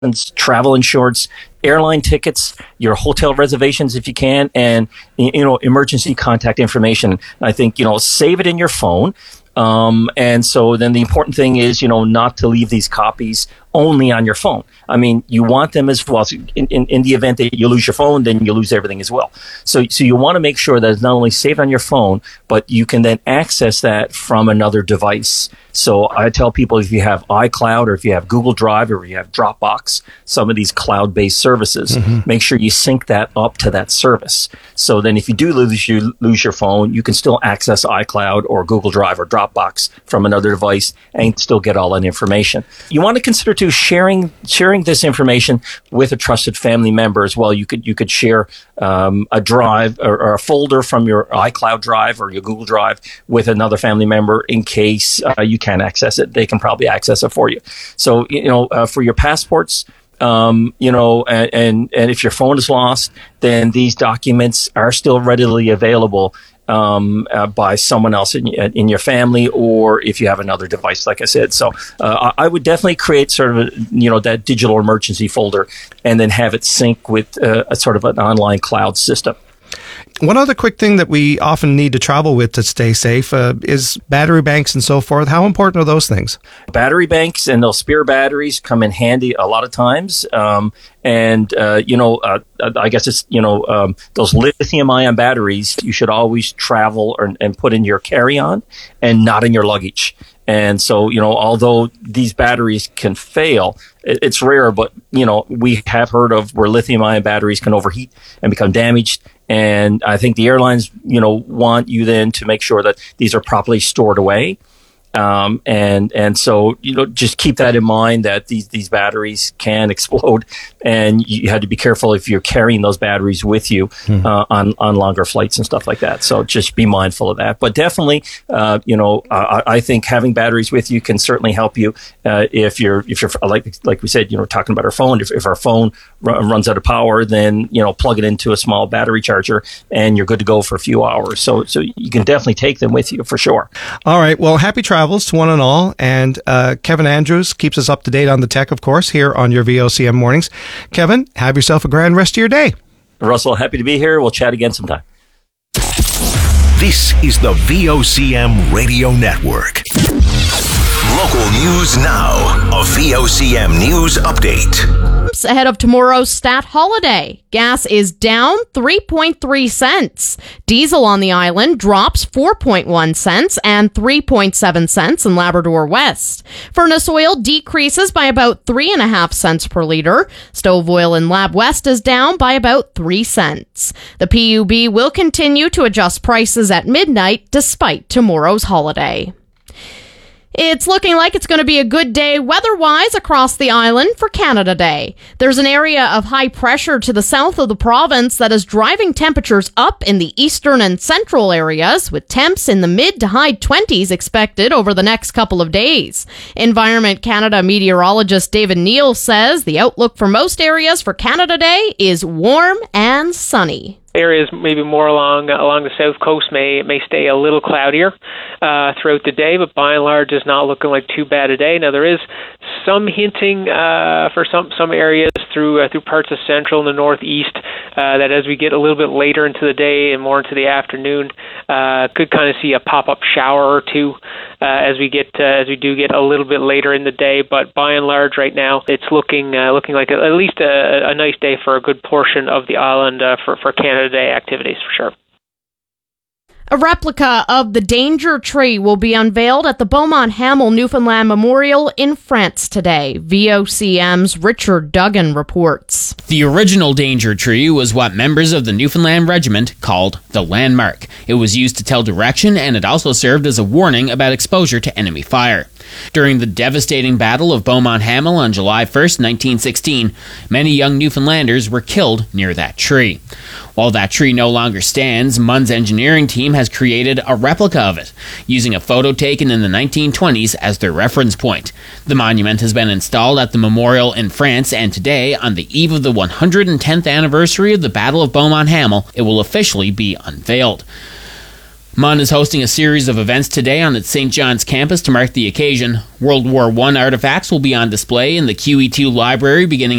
travel insurance, airline tickets, your hotel reservations if you can, and emergency contact information. I think save it in your phone. And so then the important thing is, not to leave these copies only on your phone. I mean, you want them as well. So in the event that you lose your phone, then you lose everything as well. So you want to make sure that it's not only saved on your phone, but you can then access that from another device. So I tell people, if you have iCloud or if you have Google Drive or you have Dropbox, some of these cloud-based services, make sure you sync that up to that service. So then if you do lose your phone, you can still access iCloud or Google Drive or Dropbox from another device and still get all that information. You want to consider too sharing this information with a trusted family member as well. You could share a drive or a folder from your iCloud drive or your Google Drive with another family member in case you can't access it. They can probably access it for you. So for your passports, and if your phone is lost, then these documents are still readily available by someone else in your family, or if you have another device, like I said. So I would definitely create sort of that digital emergency folder and then have it sync with a sort of an online cloud system. One other quick thing that we often need to travel with to stay safe is battery banks and so forth. How important are those things? Battery banks and those spare batteries come in handy a lot of times. I guess it's, those lithium-ion batteries you should always travel and put in your carry-on and not in your luggage. And so, although these batteries can fail, it's rare, but, we have heard of where lithium-ion batteries can overheat and become damaged. And I think the airlines, want you then to make sure that these are properly stored away. And so, just keep that in mind that these batteries can explode, and you had to be careful if you're carrying those batteries with you, on longer flights and stuff like that. So just be mindful of that. But definitely, I think having batteries with you can certainly help you, if you're like we said, talking about our phone, if our phone runs out of power, then, plug it into a small battery charger and you're good to go for a few hours. So you can definitely take them with you for sure. All right. Well, happy travels to one and all. And Kevin Andrews keeps us up to date on the tech, of course, here on your VOCM mornings. Kevin, have yourself a grand rest of your day. Russell, happy to be here. We'll chat again sometime. This is the VOCM Radio Network. Local news now. A VOCM news update. Ahead of tomorrow's stat holiday, gas is down 3.3 cents. Diesel on the island drops 4.1 cents and 3.7 cents in Labrador West. Furnace oil decreases by about 3.5 cents per liter. Stove oil in Lab West is down by about 3 cents. The PUB will continue to adjust prices at midnight despite tomorrow's holiday. It's looking like it's going to be a good day weather-wise across the island for Canada Day. There's an area of high pressure to the south of the province that is driving temperatures up in the eastern and central areas, with temps in the mid to high 20s expected over the next couple of days. Environment Canada meteorologist David Neal says the outlook for most areas for Canada Day is warm and sunny. Areas maybe more along the south coast may stay a little cloudier throughout the day, but by and large is not looking like too bad a day. Now there is some hinting for some areas through parts of central and the northeast that as we get a little bit later into the day and more into the afternoon, could kind of see a pop-up shower or two as we do get a little bit later in the day. But by and large, right now it's looking like at least a nice day for a good portion of the island for Canada Day activities for sure. A replica of the Danger Tree will be unveiled at the Beaumont Hamel Newfoundland Memorial in France today. VOCM's Richard Duggan reports. The original Danger Tree was what members of the Newfoundland Regiment called the landmark. It was used to tell direction, and it also served as a warning about exposure to enemy fire. During the devastating Battle of Beaumont Hamel on July 1st, 1916, many young Newfoundlanders were killed near that tree. While that tree no longer stands, Munn's engineering team has created a replica of it, using a photo taken in the 1920s as their reference point. The monument has been installed at the memorial in France, and today, on the eve of the 110th anniversary of the Battle of Beaumont Hamel, it will officially be unveiled. MUN is hosting a series of events today on its St. John's campus to mark the occasion. World War I artifacts will be on display in the QE2 library beginning